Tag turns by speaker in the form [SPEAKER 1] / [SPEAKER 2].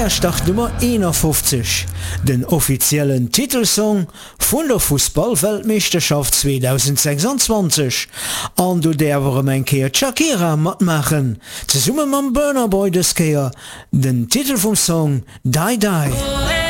[SPEAKER 1] Feiertag Nummer 51, den offiziellen Titelsong vun der Fußball-Weltmeisterschaft 2026. An du derwerem en Keer Shakira mat machen, ze summe man Burna Boy des Keer, den Titel vom Song Die Die.